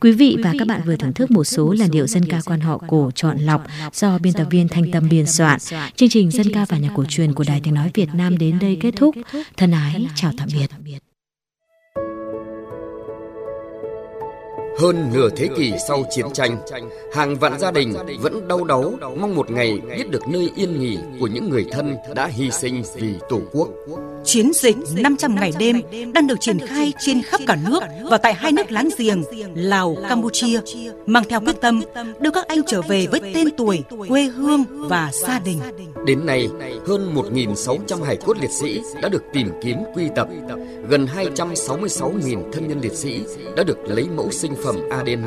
Quý vị và các bạn vừa thưởng thức một số làn điệu dân ca quan họ cổ chọn lọc do biên tập viên Thanh Tâm biên soạn. Chương trình Dân ca và nhạc cổ truyền của Đài Tiếng nói Việt Nam đến đây kết thúc. Thân ái, chào tạm biệt. Hơn nửa thế kỷ sau chiến tranh, hàng vạn gia đình vẫn đau đáu mong một ngày biết được nơi yên nghỉ của những người thân đã hy sinh vì Tổ quốc. Chiến dịch 500 ngày đêm đang được triển khai trên khắp cả nước và tại hai nước láng giềng Lào, Campuchia, mang theo quyết tâm đưa các anh trở về với tên tuổi, quê hương và gia đình. Đến nay, hơn 1.600 hài cốt liệt sĩ đã được tìm kiếm quy tập, gần 266.000 thân nhân liệt sĩ đã được lấy mẫu sinh phẩm ADN